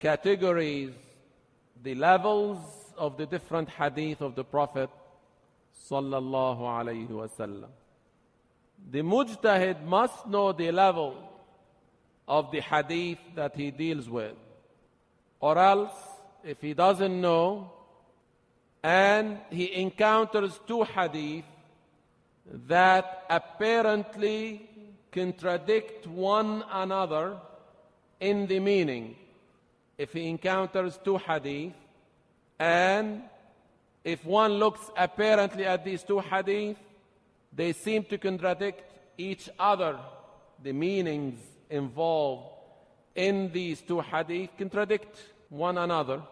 categories, the levels of the different hadith of the Prophet sallallahu alayhi wasallam. The mujtahid must know the level of the hadith that he deals with, or else if he doesn't know and he encounters two hadith that apparently contradict one another in the meaning, if he encounters two hadith and if one looks apparently at these two hadith, they seem to contradict each other, the meanings involved in these two hadith contradict one another.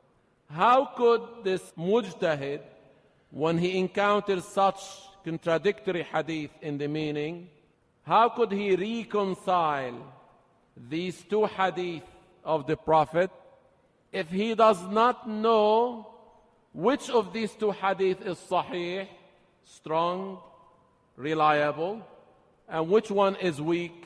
How could this mujtahid, when he encounters such contradictory hadith in the meaning, how could he reconcile these two hadith of the Prophet if he does not know which of these two hadith is sahih, strong, reliable, and which one is weak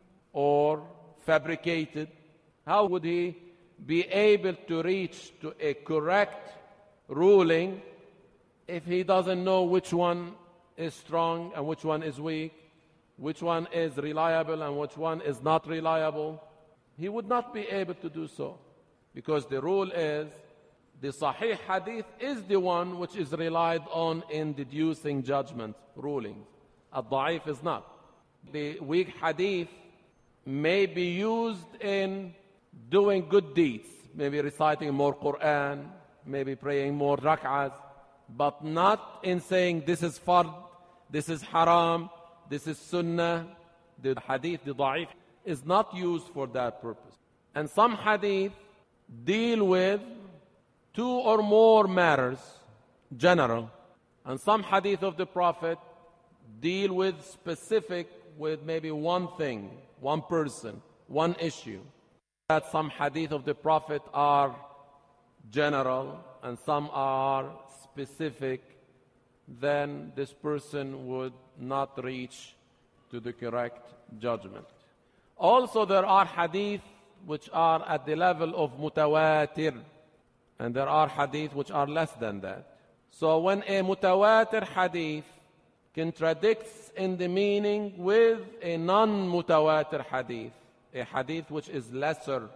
or fabricated? How would he be able to reach to a correct ruling if he doesn't know which one is strong and which one is weak, which one is reliable and which one is not reliable? He would not be able to do so, because the rule is the sahih hadith is the one which is relied on in deducing judgment rulings. Ad-da'if is not. The weak hadith may be used in doing good deeds, maybe reciting more Quran, maybe praying more rak'ahs, but not in saying this is fard, this is haram, this is sunnah. The hadith, the da'if, is not used for that purpose. And some hadith deal with two or more matters, general, and some hadith of the Prophet deal with specific, with maybe one thing, one person, one issue. That some hadith of the Prophet are general and some are specific, then this person would not reach to the correct judgment. Also, there are hadith which are at the level of mutawatir, and there are hadith which are less than that. So when a mutawatir hadith contradicts in the meaning with a non-mutawatir hadith, a hadith which is lesser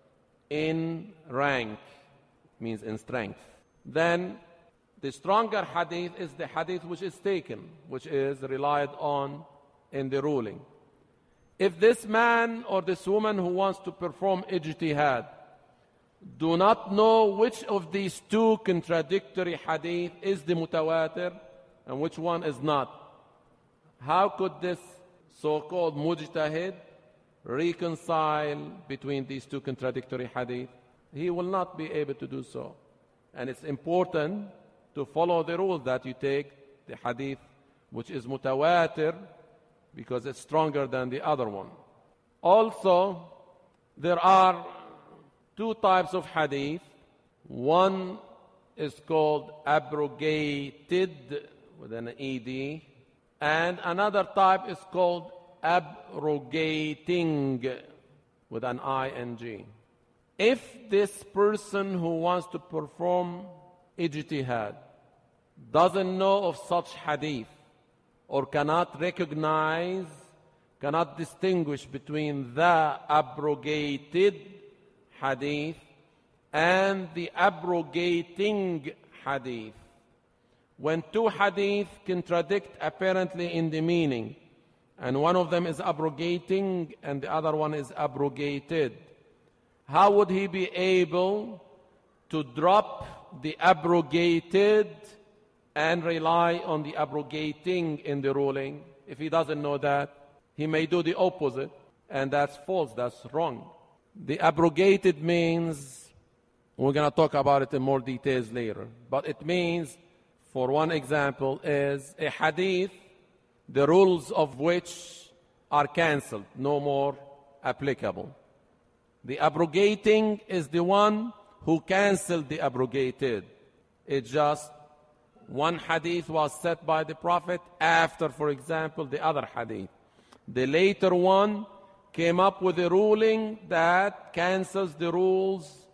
in rank, means in strength, then the stronger hadith is the hadith which is taken, which is relied on in the ruling. If this man or this woman who wants to perform ijtihad do not know which of these two contradictory hadith is the mutawatir and which one is not, how could this so-called mujtahid reconcile between these two contradictory hadith? He will not be able to do so. And it's important to follow the rule that you take the hadith which is mutawatir because it's stronger than the other one. Also, there are two types of hadith. One is called abrogated with an ed, and another type is called abrogating with an ing. If this person who wants to perform ijtihad doesn't know of such hadith or cannot recognize, cannot distinguish between the abrogated hadith and the abrogating hadith, when two hadith contradict apparently in the meaning, and one of them is abrogating and the other one is abrogated, how would he be able to drop the abrogated and rely on the abrogating in the ruling? If he doesn't know that, he may do the opposite, and that's false, that's wrong. The abrogated means, we're going to talk about it in more details later, but it means, for one example, is a hadith, the rules of which are cancelled, no more applicable. The abrogating is the one who cancelled the abrogated. It's just one hadith was said by the Prophet after, for example, the other hadith. The later one came up with a ruling that cancels the rules